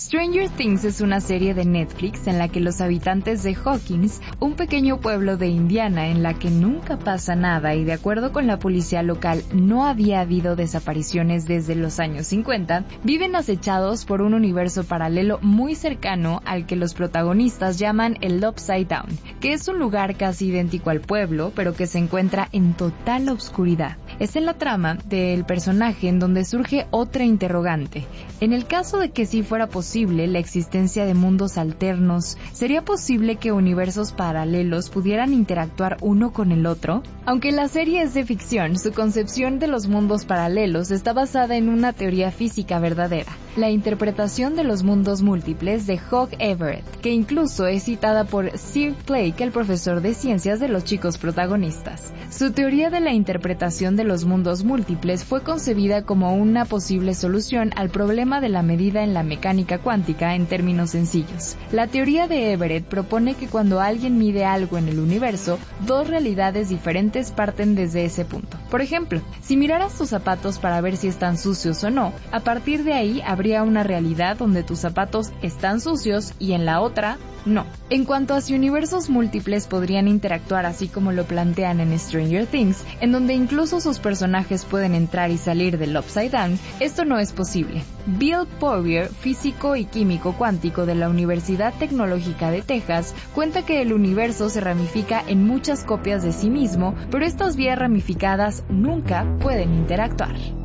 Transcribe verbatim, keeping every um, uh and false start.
Stranger Things es una serie de Netflix en la que los habitantes de Hawkins, un pequeño pueblo de Indiana en la que nunca pasa nada y de acuerdo con la policía local no había habido desapariciones desde los años cincuenta, viven acechados por un universo paralelo muy cercano al que los protagonistas llaman el Upside Down, que es un lugar casi idéntico al pueblo, pero que se encuentra en total oscuridad. Es en la trama del personaje en donde surge otra interrogante. En el caso de que sí fuera posible la existencia de mundos alternos, ¿sería posible que universos paralelos pudieran interactuar uno con el otro? Aunque la serie es de ficción, su concepción de los mundos paralelos está basada en una teoría física verdadera, la interpretación de los mundos múltiples de Hugh Everett, que incluso es citada por Sir Blake, el profesor de ciencias de los chicos protagonistas. Su teoría de la interpretación de los mundos múltiples fue concebida como una posible solución al problema de la medida en la mecánica cuántica en términos sencillos. La teoría de Everett propone que cuando alguien mide algo en el universo, dos realidades diferentes parten desde ese punto. Por ejemplo, si miraras tus zapatos para ver si están sucios o no, a partir de ahí habría una realidad donde tus zapatos están sucios y en la otra, no. En cuanto a si universos múltiples podrían interactuar así como lo plantean en Stranger Things, en donde incluso sus personajes pueden entrar y salir del Upside Down, esto no es posible. Bill Poirier, físico y químico cuántico de la Universidad Tecnológica de Texas, cuenta que el universo se ramifica en muchas copias de sí mismo, pero estas vías ramificadas nunca pueden interactuar.